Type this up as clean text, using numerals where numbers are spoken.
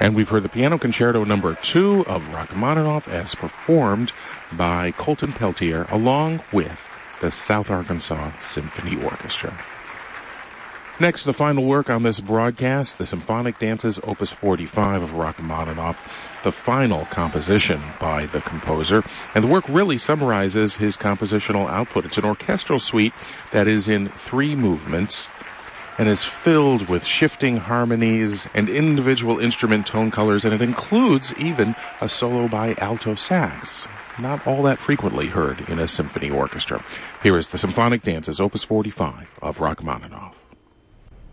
And we've heard the Piano Concerto No. 2 of Rachmaninoff as performed by Colton Peltier along with the South Arkansas Symphony Orchestra. Next, the final work on this broadcast, the Symphonic Dances Opus 45 of Rachmaninoff, the final composition by the composer. And the work really summarizes his compositional output. It's an orchestral suite that is in 3 movements and is filled with shifting harmonies and individual instrument tone colors, and it includes even a solo by alto sax, not all that frequently heard in a symphony orchestra. Here is the Symphonic Dances Opus 45 of Rachmaninoff.